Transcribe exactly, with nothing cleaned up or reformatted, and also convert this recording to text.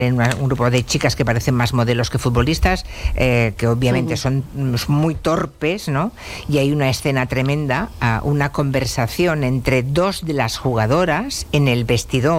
en una, un grupo de chicas que parecen más modelos que futbolistas, eh, que obviamente uh-huh. son muy torpes, ¿no? Y hay una escena tremenda, uh, una conversación entre dos de las jugadoras en el vestidor.